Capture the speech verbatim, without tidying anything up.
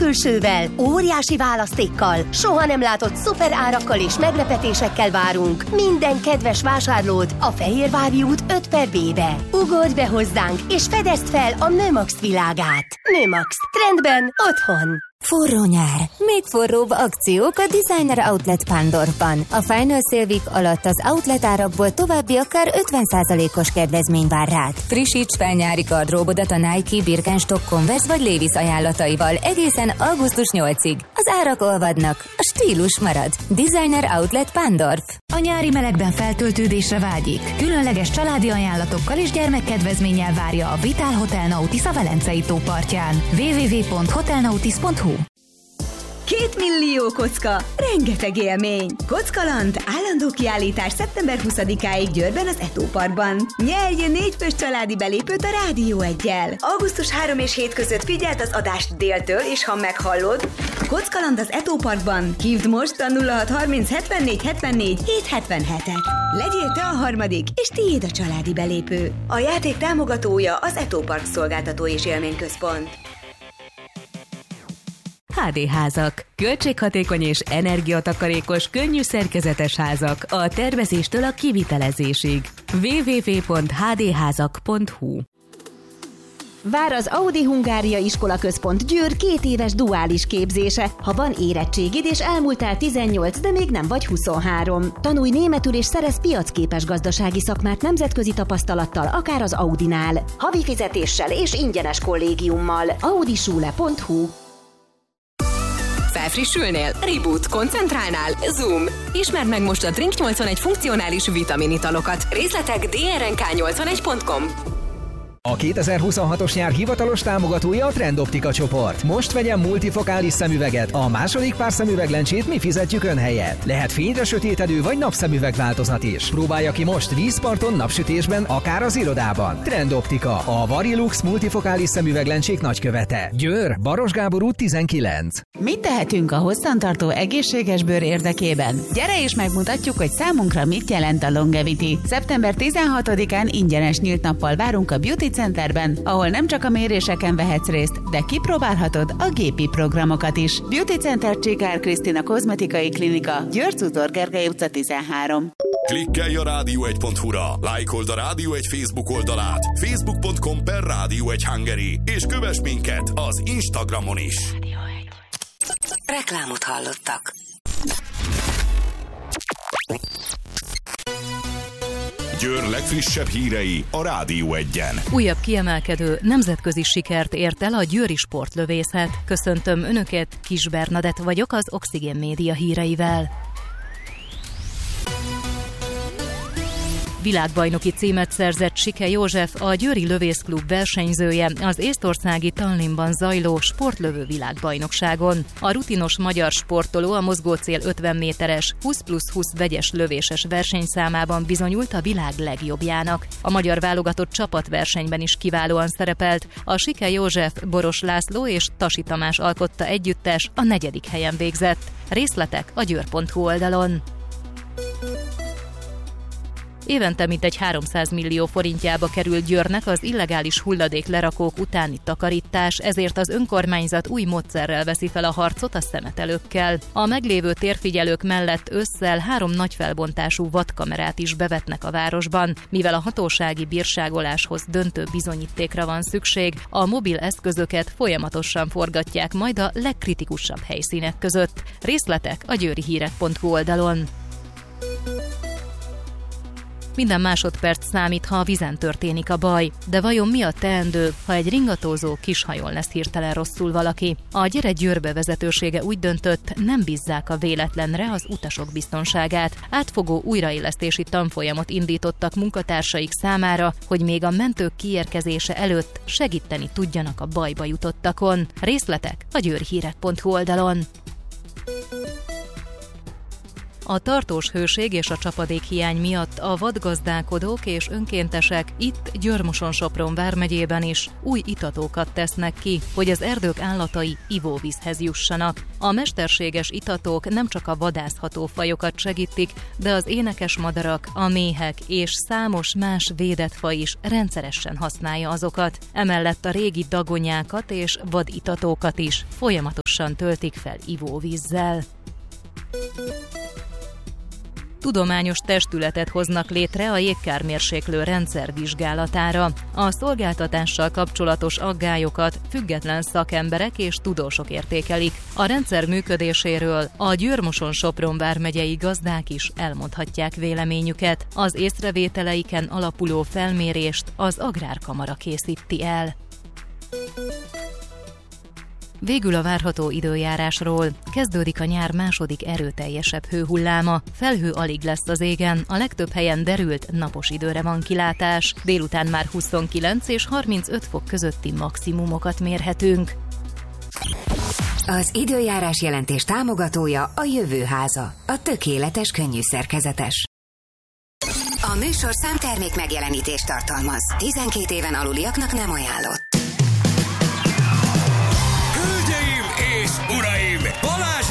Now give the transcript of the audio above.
külsővel, óriási választékkal, soha nem látott szuper árakkal és meglepetésekkel várunk minden kedves vásárlót a Fehérvári út öt per B-be. Ugorj be hozzánk, és fedezd fel a Nőmax világát. Nőmax. Trendben otthon. Forró nyár. Még forróbb akciók a Designer Outlet Pándorfban. A Final Sale Week alatt az outlet árakból további akár ötven százalékos kedvezmény vár rád. Frissíts fel nyári gardróbodat a Nike, Birkenstock, Converse vagy Levi's ajánlataival egészen augusztus nyolcadikáig. Az árak olvadnak, a stílus marad. Designer Outlet Pándorf. A nyári melegben feltöltődésre vágyik. Különleges családi ajánlatokkal és gyermekkedvezménnyel várja a Vitál Hotel Nautis a Velencei tó partján. double-u double-u double-u pont hotel nautis pont hu. Két millió kocka, rengeteg élmény. Kockaland, állandó kiállítás szeptember huszadikáig Győrben az Eto Parkban. Nyerj négy fős családi belépőt a Rádió egyel. augusztus harmadika és hét között figyeld az adást déltől, és ha meghallod, Kockaland az Eto Parkban. Hívd most a nulla hat harminc hetvennégy hetvennégy hétszázhetvenhetet. Legyél te a harmadik, és tiéd a családi belépő. A játék támogatója az Eto Park szolgáltató és élményközpont. há dé házak. Költséghatékony és energiatakarékos, könnyű szerkezetes házak a tervezéstől a kivitelezésig. double-u double-u double-u pont há dé házak pont hu. Vár az Audi Hungária Iskolaközpont Győr két éves duális képzése, ha van érettségid és elmúltál tizennyolc, de még nem vagy huszonhárom. Tanulj németül és szerez piacképes gazdasági szakmát nemzetközi tapasztalattal, akár az Audinál. Havi fizetéssel és ingyenes kollégiummal. audischule pont hu. Felfrissülnél? Reboot. Koncentrálnál? Zoom. Ismerd meg most a Drink nyolcvanegy funkcionális vitaminitalokat. Részletek d r n k nyolcvanegy pont com. A kétezer-huszonhatos nyár hivatalos támogatója a Trendoptika csoport. Most vegyen multifokális szemüveget, a második pár szemüveglencsét mi fizetjük ön helyett. Lehet fényre sötétedő vagy napszemüveg változat is. Próbálja ki most vízparton, napsütésben, akár az irodában. Trendoptika, a Varilux multifokális szemüveglencsék nagykövete. Győr, Baros Gábor út tizenkilenc. Mit tehetünk a hosszantartó egészséges bőr érdekében? Gyere és megmutatjuk, hogy számunkra mit jelent a Longevity. szeptember tizenhatodikán ingyenes nyílt nappal várunk a Beauty Centerben, ahol nem csak a méréseken vehetsz részt, de kipróbálhatod a gépi programokat is. Beauty Center Csikár Krisztina kozmetikai klinika, György Cudor Gergely utca tizenhárom. Klikkelj a rádió egy pont hu-ra, lájkold a Rádió egy Facebook oldalát, facebook pont com per Rádió egy Hungary, és kövess minket az Instagramon is. Reklámot hallottak. Győr legfrissebb hírei a Rádió egyen. Újabb kiemelkedő nemzetközi sikert ért el a győri sportlövészet. Köszöntöm Önöket, Kis Bernadett vagyok az Oxigén Média híreivel. Világbajnoki címet szerzett Sike József, a Győri Lövészklub versenyzője az észtországi Tallinnban zajló sportlövő világbajnokságon. A rutinos magyar sportoló a mozgócél ötven méteres, húsz plusz húsz vegyes lövéses versenyszámában bizonyult a világ legjobbjának. A magyar válogatott csapatversenyben is kiválóan szerepelt. A Sike József, Boros László és Tasi Tamás alkotta együttes a negyedik helyen végzett. Részletek a győr pont hu oldalon. Évente mintegy háromszáz millió forintjába kerül Győrnek az illegális hulladék lerakók utáni takarítás, ezért az önkormányzat új módszerrel veszi fel a harcot a szemetelőkkel. A meglévő térfigyelők mellett ősszel három nagy felbontású vadkamerát is bevetnek a városban. Mivel a hatósági bírságoláshoz döntő bizonyítékra van szükség, a mobil eszközöket folyamatosan forgatják majd a legkritikusabb helyszínek között. Részletek a győri hírek pont hu oldalon. Minden másodperc számít, ha a vízen történik a baj. De vajon mi a teendő, ha egy ringatózó kishajón lesz hirtelen rosszul valaki? A Gyere Győrbe vezetősége úgy döntött, nem bízzák a véletlenre az utasok biztonságát. Átfogó újraélesztési tanfolyamot indítottak munkatársaik számára, hogy még a mentők kiérkezése előtt segíteni tudjanak a bajba jutottakon. Részletek a győrhírek pont hu oldalon. A tartós hőség és a csapadékhiány miatt a vadgazdálkodók és önkéntesek itt Győr-Moson-Sopron vármegyében is új itatókat tesznek ki, hogy az erdők állatai ivóvízhez jussanak. A mesterséges itatók nem csak a vadászható fajokat segítik, de az énekes madarak, a méhek és számos más védett faj is rendszeresen használja azokat. Emellett a régi dagonyákat és vaditatókat is folyamatosan töltik fel ivóvízzel. Tudományos testületet hoznak létre a jégkármérséklő rendszer vizsgálatára. A szolgáltatással kapcsolatos aggályokat független szakemberek és tudósok értékelik. A rendszer működéséről a Győr-Moson-Sopron vármegyei gazdák is elmondhatják véleményüket. Az észrevételeiken alapuló felmérést az Agrárkamara készíti el. Végül a várható időjárásról. Kezdődik a nyár második erőteljesebb hőhulláma. Felhő alig lesz az égen, a legtöbb helyen derült, napos időre van kilátás. Délután már huszonkilenc és harmincöt fok közötti maximumokat mérhetünk. Az időjárás jelentés támogatója a Jövőháza, a tökéletes könnyű szerkezetes. A műsorszám termék megjelenítést tartalmaz. tizenkét éven aluliaknak nem ajánlott.